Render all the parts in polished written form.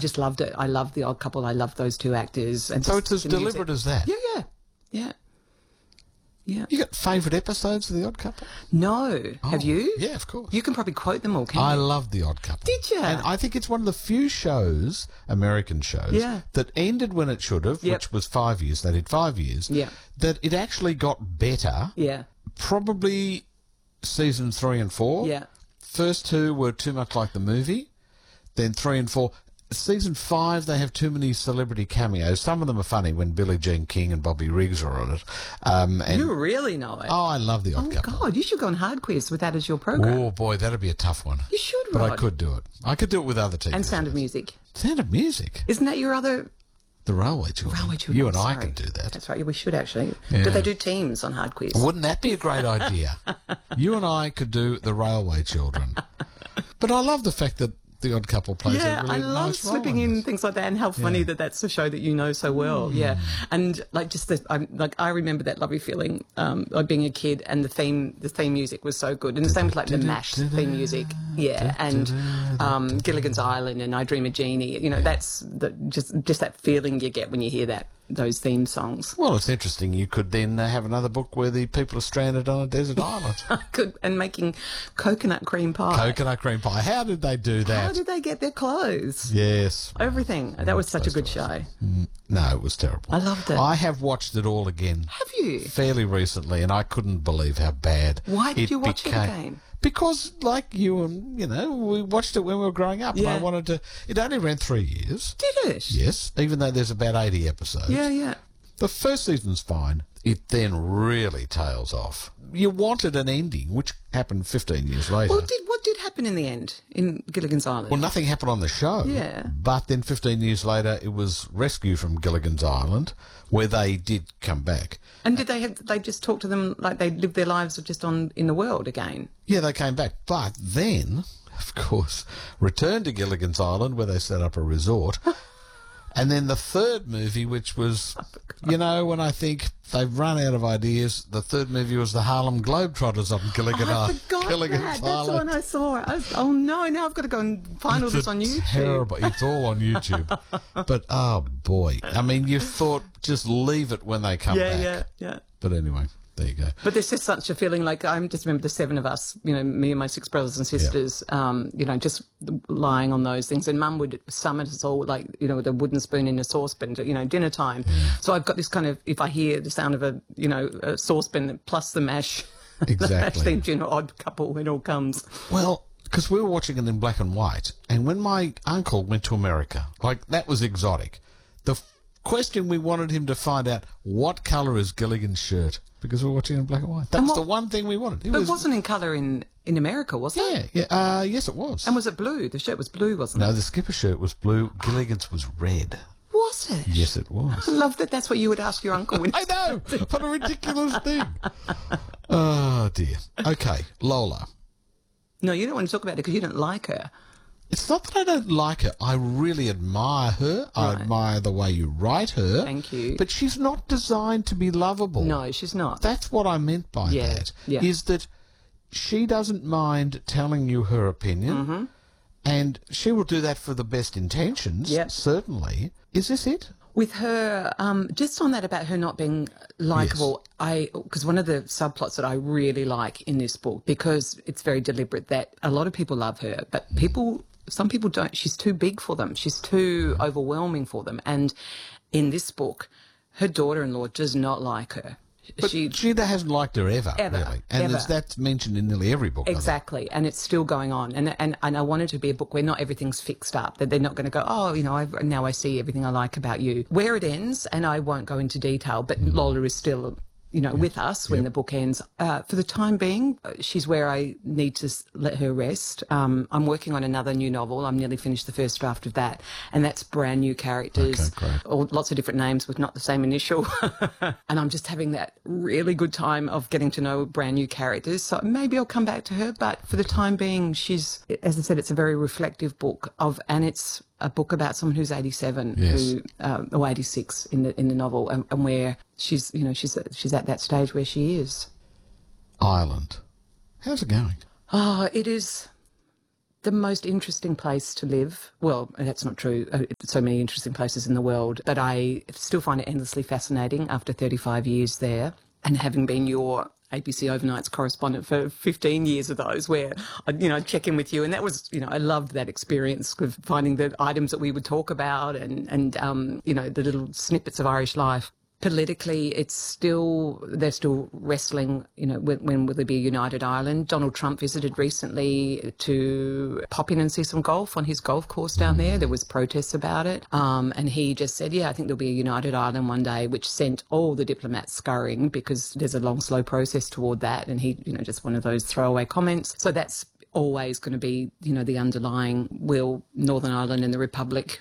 just loved it. I loved The Odd Couple. I loved those two actors. And So just it's as the deliberate music. as that? Yeah. You got favourite episodes of The Odd Couple? No. Have you? Yeah, of course. You can probably quote them all, can I you? love The Odd Couple. Did you? And I think it's one of the few shows, American shows, Yeah. that ended when it should have, Yep. which was 5 years. They did 5 years. Yeah. That it actually got better. Yeah. Probably seasons 3 and 4. Yeah. First 2 were too much like the movie. Then 3 and 4. Season 5, they have too many celebrity cameos. Some of them are funny when Billie Jean King and Bobby Riggs are on it. And You really know it. I love The Odd Oh, Couple. God, you should go on Hard Quiz with that as your program. Oh, boy, that'd be a tough one. You should, But Rod. I could do it. I could do it with other TV And Sound of shows. Music. Sound of Music? Isn't that your other... The Railway Children. Railway Children, You and I sorry. could do that. That's right, yeah, we should actually. Yeah. Do they do teams on Hard Quiz? Wouldn't that be a great idea? You and I could do The Railway Children. But I love the fact that The Odd Couple plays Yeah, a really I love nice role slipping in this. things like that, and how funny that that's a show that you know so well. Yeah, and like just I remember that lovely feeling like being a kid, and the theme music was so good, and the same with like the MASH theme music. Yeah, and Gilligan's Island and I Dream of Jeannie. You know, that's just that feeling you get when you hear those theme songs. Well, it's interesting. You could then have another book where the people are stranded on a desert island. And making coconut cream pie. Coconut cream pie. How did they do that? How did they get their clothes? Yes. Everything. That was such a good show. No, it was terrible. I loved it. I have watched it all again. Have you? Fairly recently, and I couldn't believe how bad Why did you watch it again? Because, like you and, we watched it when we were growing up, and I Yeah. wanted to... It only ran 3 years. Did it? Yes, even though there's about 80 episodes. Yeah. The first season's fine. It then really tails off. You wanted an ending, which happened 15 years later. Well, what did happen in the end in Gilligan's Island? Well, nothing happened on the show. Yeah. But then 15 years later, it was Rescue from Gilligan's Island, where they did come back. And did they just talk to them like they lived their lives just in the world again? Yeah, they came back. But then, of course, returned to Gilligan's Island, where they set up a resort. And then the third movie, which was, when I think they've run out of ideas, the third movie was the Harlem Globetrotters on Gilligan's I Island. forgot Gilligan's that. That's the one Island. I saw. Oh no! Now I've got to go and find all this on YouTube. Terrible. It's all on YouTube. But, oh, boy. I mean, you thought just leave it when they come back. Yeah. But anyway, there you go. But there's just such a feeling like I just remember the 7 of us, me and my 6 brothers and sisters, just lying on those things. And Mum would summon us all like, with a wooden spoon in a saucepan to, dinner time. Yeah. So I've got this kind of, if I hear the sound of a saucepan plus the MASH, Exactly. the MASH Odd Couple, it all comes. Well, because we were watching it in black and white. And when my uncle went to America, that was exotic. The question we wanted him to find out, what colour is Gilligan's shirt? Because we were watching it in black and white. That's the one thing we wanted. It wasn't in colour in America, was it? Yeah. Yes, it was. And was it blue? The shirt was blue, wasn't it? No, the skipper shirt was blue. Gilligan's was red. Was it? Yes, it was. I love that. That's what you would ask your uncle. I know. What a ridiculous thing. Oh, dear. Okay, Lola. No, you don't want to talk about it because you don't like her. It's not that I don't like her. I really admire her. I admire the way you write her. Thank you. But she's not designed to be lovable. No, she's not. That's what I meant by that. Yeah. Is that she doesn't mind telling you her opinion, and she will do that for the best intentions, certainly. Is this it? With her, just on that about her not being likeable, because one of the subplots that I really like in this book, because it's very deliberate, that a lot of people love her, but some people don't. She's too big for them. She's too overwhelming for them. And in this book, her daughter-in-law does not like her. But she hasn't liked her ever, really. And ever. that's mentioned in nearly every book. Exactly, and it's still going on. And I want it to be a book where not everything's fixed up, that they're not going to go, now I see everything I like about you. Where it ends, and I won't go into detail, but Lola is still with us when the book ends. For the time being, she's where I need to let her rest. I'm working on another new novel. I'm nearly finished the first draft of that, and that's brand new characters, lots of different names with not the same initial. And I'm just having that really good time of getting to know brand new characters. So maybe I'll come back to her, but for the time being, she's, as I said, it's a very reflective book and it's a book about someone who's 87, or 86 in the novel, and where she's at that stage where she is. Ireland. How's it going? Oh, it is The most interesting place to live. Well, that's not true. So many interesting places in the world, but I still find it endlessly fascinating after 35 years there. And having been your ABC Overnights correspondent for 15 years of those, where I'd check in with you, and that was, I loved that experience of finding the items that we would talk about and the little snippets of Irish life. Politically, they're still wrestling, when will there be a united Ireland? Donald Trump visited recently to pop in and see some golf on his golf course down there. There was protests about it. And he just said, I think there'll be a united Ireland one day, which sent all the diplomats scurrying because there's a long, slow process toward that. And he, just one of those throwaway comments. So that's always going to be, the underlying will Northern Ireland and the Republic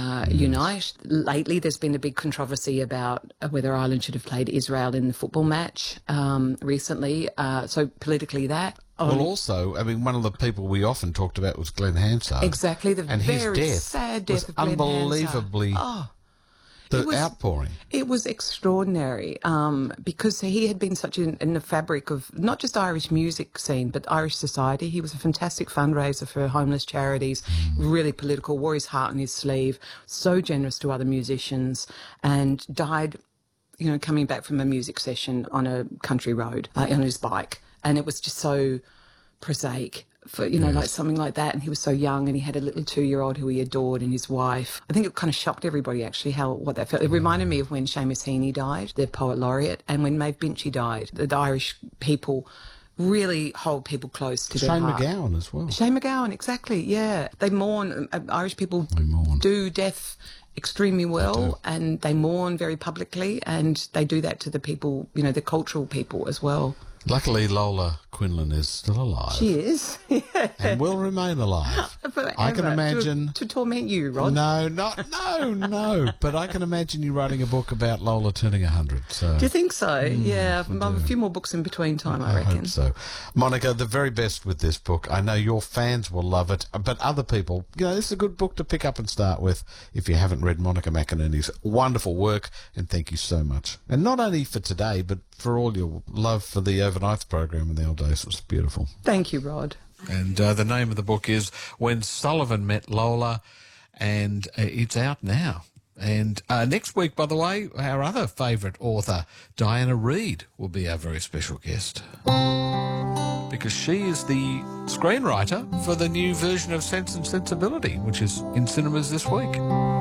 unite. Lately, there's been a big controversy about whether Ireland should have played Israel in the football match recently. So politically, that. Well, also, one of the people we often talked about was Glenn Hansard. Exactly, and very his death sad death was of Glenn unbelievably. Hansard. Outpouring. It was extraordinary because he had been such in the fabric of not just Irish music scene, but Irish society. He was a fantastic fundraiser for homeless charities, really political, wore his heart on his sleeve, so generous to other musicians, and died, coming back from a music session on a country road on his bike. And it was just so prosaic. For, like something like that. And he was so young, and he had a little 2-year-old who he adored, and his wife. I think it kind of shocked everybody, actually, what that felt. It reminded me of when Seamus Heaney died, the poet laureate, and when Maeve Binchy died. The Irish people really hold people close to their heart. Shane MacGowan as well. Shane MacGowan, exactly, yeah. They mourn. Irish people do death extremely well, and they mourn very publicly, and they do that to the people, the cultural people as well. Luckily, Lola Quinlan is still alive. She is. And will remain alive. I can imagine... To torment you, Rod. No. But I can imagine you writing a book about Lola turning 100. So. Do you think so? Yeah. A few more books in between time, I reckon. I hope so. Monica, the very best with this book. I know your fans will love it, but other people, this is a good book to pick up and start with if you haven't read Monica McInerney's wonderful work, and thank you so much. And not only for today, but for all your love for the Overnights program in the old days. It was beautiful. Thank you, Rod. And the name of the book is When Sullivan Met Lola, and it's out now. And next week, by the way, our other favourite author, Diana Reid, will be our very special guest. Because she is the screenwriter for the new version of Sense and Sensibility, which is in cinemas this week.